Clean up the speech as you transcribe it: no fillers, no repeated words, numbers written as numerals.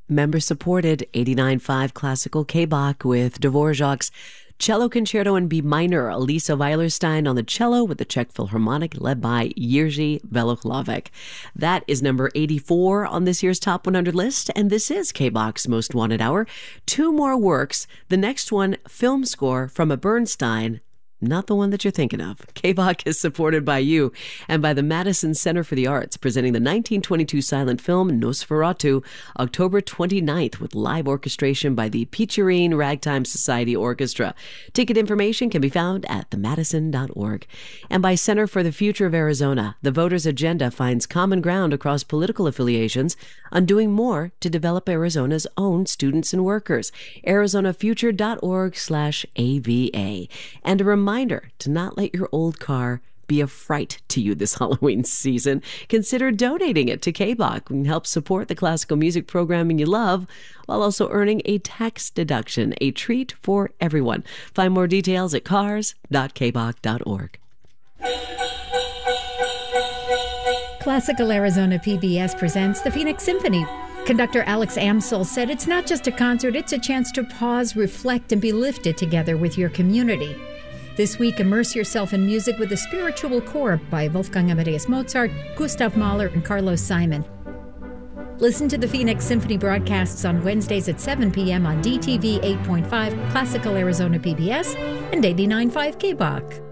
Member-supported 89.5 Classical K-Bach with Dvorak's Cello Concerto in B minor, Elisa Weilerstein on the cello with the Czech Philharmonic led by Jiří Velochlavek. That is number 84 on this year's Top 100 list, and this is K-Bach's Most Wanted Hour. Two more works. The next one, film score from a Bernstein. Not the one that you're thinking of. K-Bach is supported by you and by the Madison Center for the Arts, presenting the 1922 silent film Nosferatu, October 29th, with live orchestration by the Pichurine Ragtime Society Orchestra. Ticket information can be found at themadison.org. And by Center for the Future of Arizona, the voters' agenda finds common ground across political affiliations on doing more to develop Arizona's own students and workers. arizonafuture.org/AVA. And a reminder to not let your old car be a fright to you this Halloween season. Consider donating it to K-Bach and help support the classical music programming you love while also earning a tax deduction, a treat for everyone. Find more details at cars.kbach.org. Classical Arizona PBS presents the Phoenix Symphony. Conductor Alex Amsel said it's not just a concert, it's a chance to pause, reflect, and be lifted together with your community. This week, immerse yourself in music with the Spiritual Core by Wolfgang Amadeus Mozart, Gustav Mahler, and Carlos Simon. Listen to the Phoenix Symphony broadcasts on Wednesdays at 7 p.m. on DTV 8.5, Classical Arizona PBS, and 89.5 K-Bach.